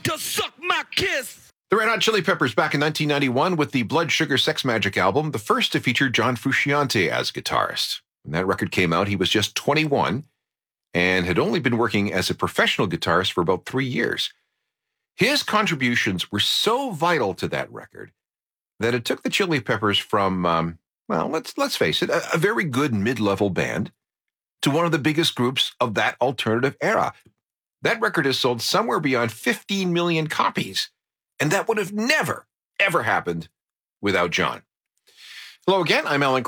to suck my kiss. The Red Hot Chili Peppers back in 1991 with the Blood Sugar Sex Magik album, the first to feature John Frusciante as guitarist. When that record came out, he was just 21 and had only been working as a professional guitarist for about 3 years. His contributions were so vital to that record that it took the Chili Peppers from, let's face it, a very good mid-level band to one of the biggest groups of that alternative era. That record has sold somewhere beyond 15 million copies, and that would have never, ever happened without John. Hello again, I'm Alan